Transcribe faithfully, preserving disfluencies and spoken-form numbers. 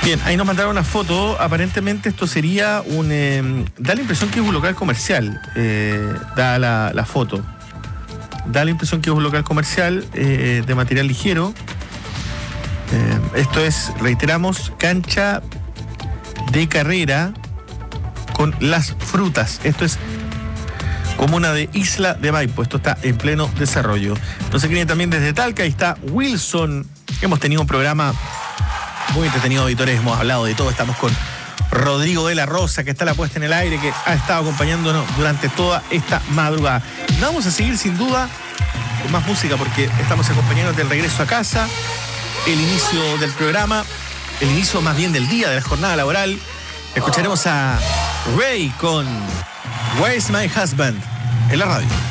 Bien, ahí nos mandaron una foto. Aparentemente esto sería un... Eh, da la impresión que es un local comercial. Eh, da la, la foto. Da la impresión que es un local comercial eh, de material ligero. Eh, esto es, reiteramos, cancha de carrera con Las Frutas. Esto es comuna de Isla de Maipo. Esto está en pleno desarrollo. Entonces viene también desde Talca. Ahí está Wilson. Hemos tenido un programa muy entretenido, auditores. Hemos hablado de todo. Estamos con Rodrigo de la Rosa, que está la puesta en el aire, que ha estado acompañándonos durante toda esta madrugada. Vamos a seguir sin duda con más música, porque estamos acompañándonos del regreso a casa, el inicio del programa, el inicio más bien del día, de la jornada laboral. Escucharemos a Ray con Where's My Husband en la radio.